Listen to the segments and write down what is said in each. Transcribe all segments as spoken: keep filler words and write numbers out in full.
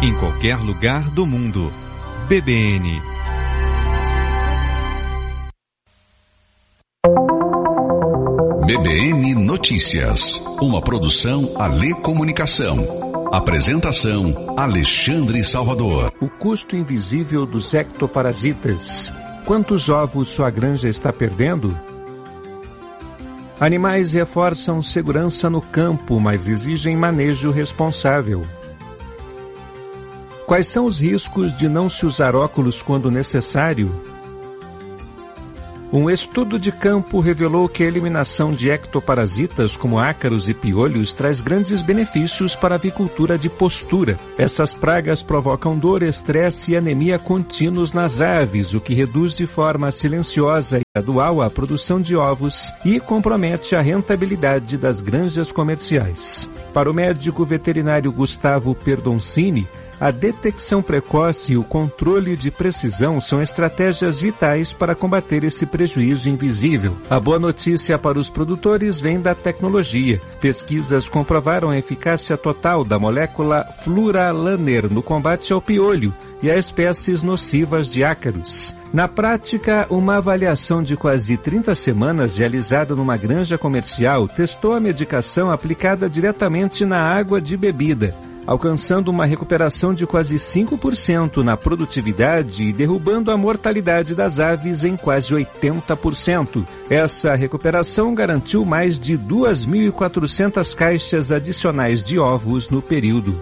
em qualquer lugar do mundo. B B N. B B N Notícias, uma produção Alê Comunicação. Apresentação Alexandre Salvador. O custo invisível dos ectoparasitas. Quantos ovos sua granja está perdendo? Animais reforçam segurança no campo, mas exigem manejo responsável. Quais são os riscos de não se usar óculos quando necessário? Um estudo de campo revelou que a eliminação de ectoparasitas como ácaros e piolhos traz grandes benefícios para a avicultura de postura. Essas pragas provocam dor, estresse e anemia contínuos nas aves, o que reduz de forma silenciosa e gradual a produção de ovos e compromete a rentabilidade das granjas comerciais. Para o médico veterinário Gustavo Perdoncini, a detecção precoce e o controle de precisão são estratégias vitais para combater esse prejuízo invisível. A boa notícia para os produtores vem da tecnologia. Pesquisas comprovaram a eficácia total da molécula Fluralaner no combate ao piolho e a espécies nocivas de ácaros. Na prática, uma avaliação de quase trinta semanas realizada numa granja comercial testou a medicação aplicada diretamente na água de bebida, alcançando uma recuperação de quase cinco por cento na produtividade e derrubando a mortalidade das aves em quase oitenta por cento. Essa recuperação garantiu mais de duas mil e quatrocentas caixas adicionais de ovos no período.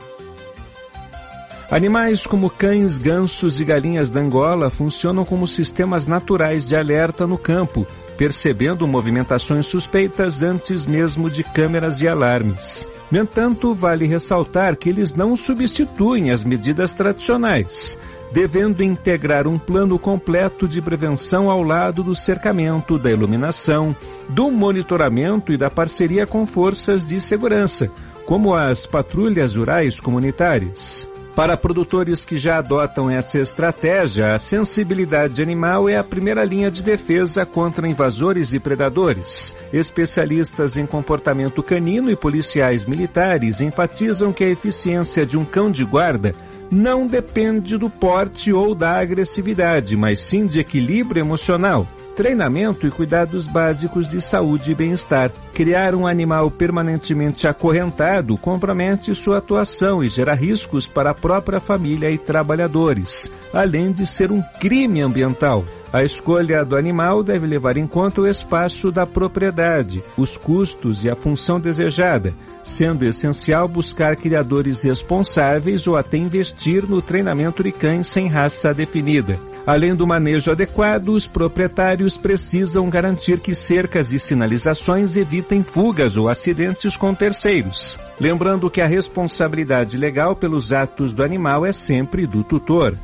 Animais como cães, gansos e galinhas da Angola funcionam como sistemas naturais de alerta no campo, percebendo movimentações suspeitas antes mesmo de câmeras e alarmes. No entanto, vale ressaltar que eles não substituem as medidas tradicionais, devendo integrar um plano completo de prevenção ao lado do cercamento, da iluminação, do monitoramento e da parceria com forças de segurança, como as patrulhas rurais comunitárias. Para produtores que já adotam essa estratégia, a sensibilidade animal é a primeira linha de defesa contra invasores e predadores. Especialistas em comportamento canino e policiais militares enfatizam que a eficiência de um cão de guarda não depende do porte ou da agressividade, mas sim de equilíbrio emocional, treinamento e cuidados básicos de saúde e bem-estar. Criar um animal permanentemente acorrentado compromete sua atuação e gera riscos para a própria família e trabalhadores, além de ser um crime ambiental. A escolha do animal deve levar em conta o espaço da propriedade, os custos e a função desejada, sendo essencial buscar criadores responsáveis ou até investir no treinamento de cães sem raça definida. Além do manejo adequado, os proprietários precisam garantir que cercas e sinalizações evitem fugas ou acidentes com terceiros. Lembrando que a responsabilidade legal pelos atos do animal é sempre do tutor.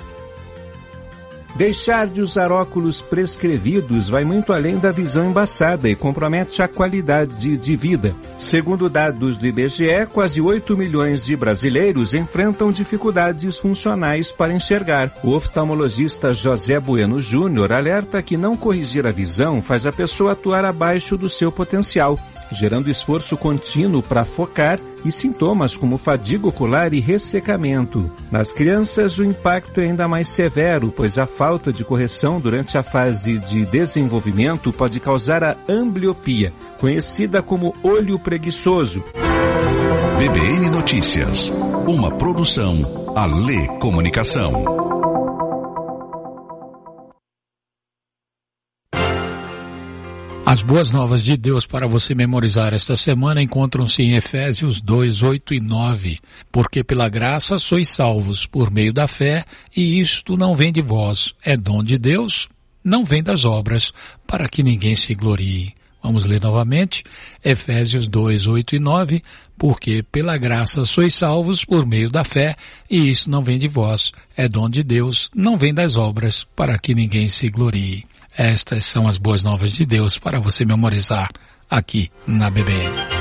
Deixar de usar óculos prescrevidos vai muito além da visão embaçada e compromete a qualidade de vida. Segundo dados do I B G E, quase oito milhões de brasileiros enfrentam dificuldades funcionais para enxergar. O oftalmologista José Bueno Júnior alerta que não corrigir a visão faz a pessoa atuar abaixo do seu potencial, gerando esforço contínuo para focar e sintomas como fadiga ocular e ressecamento. Nas crianças, o impacto é ainda mais severo, pois a falta de correção durante a fase de desenvolvimento pode causar a ambliopia, conhecida como olho preguiçoso. B B N Notícias, uma produção Alê Comunicação. As boas novas de Deus para você memorizar esta semana encontram-se em Efésios dois, oito e nove. Porque pela graça sois salvos por meio da fé, e isto não vem de vós, é dom de Deus, não vem das obras, para que ninguém se glorie. Vamos ler novamente, Efésios dois, oito e nove. Porque pela graça sois salvos por meio da fé, e isso não vem de vós, é dom de Deus, não vem das obras, para que ninguém se glorie. Estas são as boas novas de Deus para você memorizar aqui na B B N.